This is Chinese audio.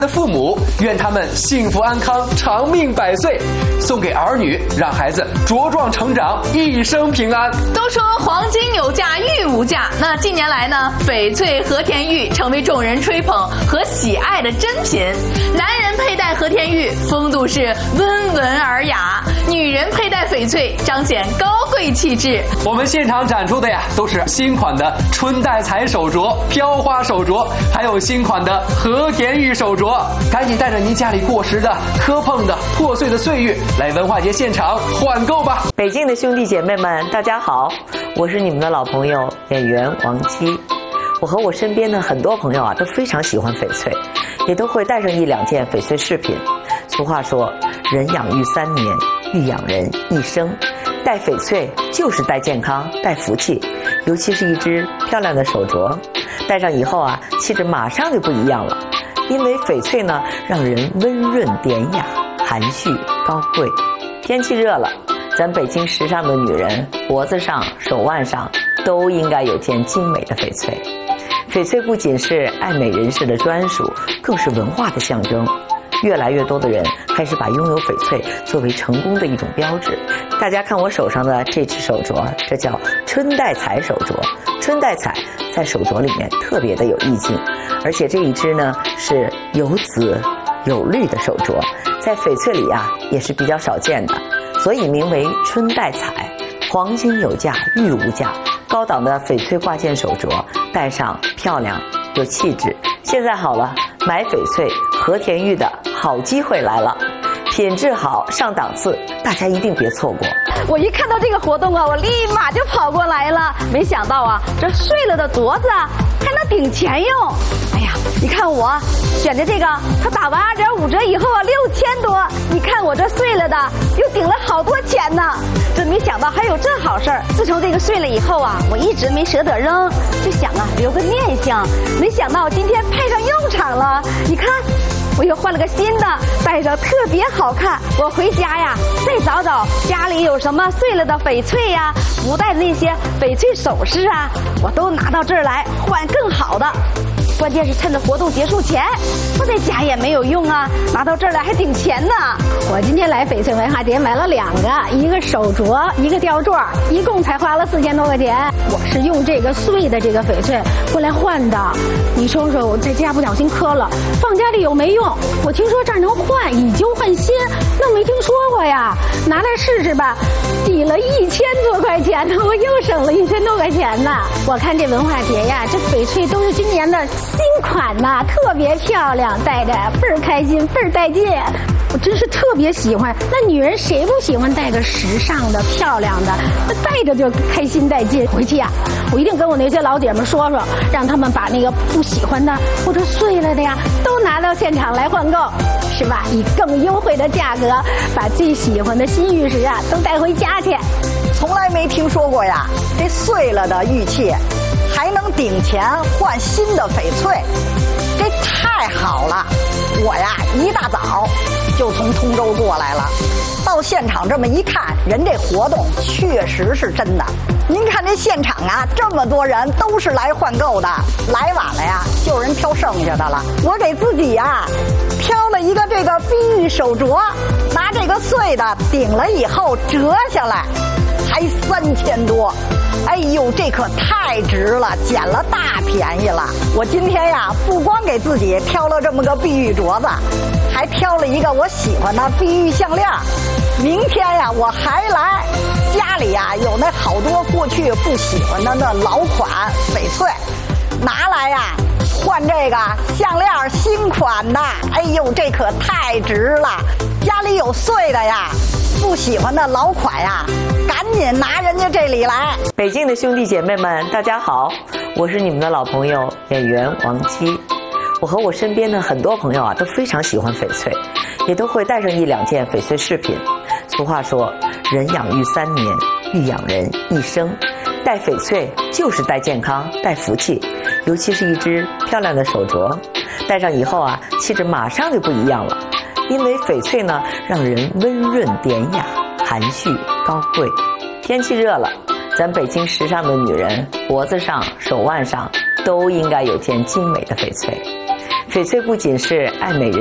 的父母，愿他们幸福安康，长命百岁；送给儿女，让孩子茁壮成长，一生平安。 都说黄金有价，玉无价。那近年来呢，翡翠和田玉成为众人吹捧和喜爱的珍品。男人佩戴和田玉，风度是温文尔雅；女人佩戴翡翠，彰显高贵气质。 我们现场展出的呀，都是新款的春带彩手镯、飘花手镯，还有新款的和田玉手镯。赶紧带着您家里过时的、磕碰的、破碎的岁月来文化节现场换购吧！ 北京的兄弟姐妹们，大家好，我是你们的老朋友演员王姬。我和我身边的很多朋友啊，都非常喜欢翡翠，也都会带上1、2件翡翠饰品。俗话说，人养玉3年，玉养人一生。戴翡翠就是带健康、带福气，尤其是一只漂亮的手镯，戴上以后啊，气质马上就不一样了。因为翡翠呢，让人温润典雅、含蓄高贵。天气热了，咱北京时尚的女人脖子上、手腕上都应该有件精美的翡翠。翡翠不仅是爱美人士的专属，更是文化的象征。越来越多的人开始把拥有翡翠作为成功的一种标志。大家看我手上的这只手镯，这叫春带彩手镯。春带彩在手镯里面特别的有意境，而且这一只呢是有紫有绿的手镯，在翡翠里啊也是比较少见的，所以名为春带彩。黄金有价，玉无价，高档的翡翠挂件手镯，戴上漂亮有气质。现在好了，买翡翠和田玉的好机会来了，品质好上档次，大家一定别错过。 我一看到这个活动啊，我立马就跑过来了。没想到啊，这碎了的镯子还能顶钱用。哎呀，你看我选的这个，它打完2.5折以后啊，6000多。你看我这碎了的，又顶了好多钱呢。真没想到还有这好事儿。自从这个碎了以后啊，我一直没舍得扔，就想啊留个念想。没想到今天派上用场了。你看，我又换了个新的，戴上特别好看。我回家呀，再找找家里有什么碎了的翡翠呀，不戴的那些翡翠首饰啊，我都拿到这儿来换更好的。关键是趁着活动结束前，我在家也没有用啊，拿到这儿来还顶钱呢。 我今天来翡翠文化节买了2个，一个手镯，一个吊坠，一共才花了4000多块钱。我是用这个碎的这个翡翠过来换的。你说说，我在家不小心磕了，放家里有没用？我听说这儿能换，以旧换新，那没听说过呀。拿来试试吧，抵了1000多块钱呢，我又省了1000多块钱呢。我看这文化节呀，这翡翠都是今年的新款呐，特别漂亮，戴着倍儿开心，倍儿带劲。我真是特别喜欢。那女人谁不喜欢戴个时尚的、漂亮的？那戴着就开心带劲。回去呀，我一定跟我那些老姐们说说，让他们把那个不喜欢的或者碎了的呀，都拿到现场来换购，是吧？以更优惠的价格，把最喜欢的新玉石啊都带回家去。 从来没听说过呀，这碎了的玉器还能顶钱换新的翡翠，这太好了！我呀一大早就从通州过来了，到现场这么一看，人这活动确实是真的。您看这现场啊，这么多人都是来换购的，来晚了呀，就有人挑剩下的了。我给自己呀挑了一个这个碧玉手镯，拿这个碎的顶了以后折下来，才3000多。哎呦，这可太值了，捡了大便宜了。我今天呀，不光给自己挑了这么个碧玉镯子，还挑了一个我喜欢的碧玉项链。明天呀，我还来，家里呀有那好多过去不喜欢的那老款翡翠，拿来呀换这个项链新款的。哎呦，这可太值了。家里有碎的呀，不喜欢的老款呀，赶紧拿人家这里来。 北京的兄弟姐妹们，大家好，我是你们的老朋友演员王姬。我和我身边的很多朋友啊，都非常喜欢翡翠，也都会带上1、2件翡翠饰品。俗话说，人养玉3年，玉养人一生。戴翡翠就是带健康、带福气，尤其是一只漂亮的手镯，戴上以后啊，气质马上就不一样了。因为翡翠呢，让人温润典雅、含蓄高贵。天气热了，咱北京时尚的女人脖子上、手腕上都应该有件精美的翡翠。 翡翠不仅是爱美人